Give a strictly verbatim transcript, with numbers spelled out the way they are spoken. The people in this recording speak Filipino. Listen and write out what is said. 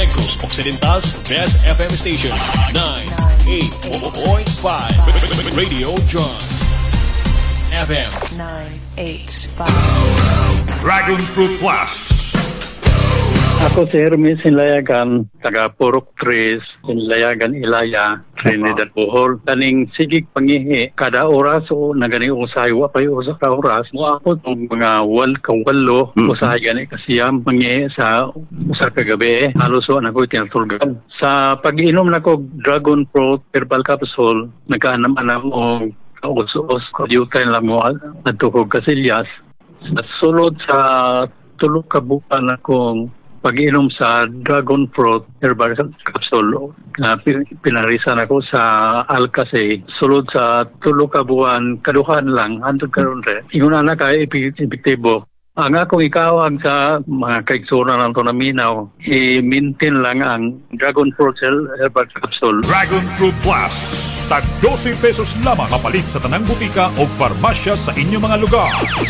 Negros Occidental's best F M station, ninety-eight point five Radio John F M nine eight five. Dragon Fruit Plus. Ako si Hermes Sinlayagan, taga Purok Tres, Sinlayagan Ilaya, Trinidad Bohol. Kaning sigig pangihi, kada oras o nagani usay, wapay usa ka oras. Mo ako itong mga wal kawalo, usay gani kasiyam pangihi sa usa ka gabi. Halos o nako'y tinatulgan. Sa pag-inom na ko Dragon Fruit Herbal Capsule, nagkaanam-anam o kaus-us, kadyutan lang mo at tuhog kasilyas. Sa sulod sa tulog kabukan akong pag-inom sa Dragon Fruit Herbal Capsule na uh, pinarisan ako sa Alcase. Sulod sa tulo ka buwan, kaduhan lang, hantod karon re. Ingon na kay epektibo. Ang akong ikawag sa mga kaigsura ng ito na minaw, i-maintain lang ang Dragon Fruit Herbal Capsule. Dragon Fruit Plus. Tag twelve pesos lamang mapalit sa tanang butika o farmasya sa inyong mga lugar.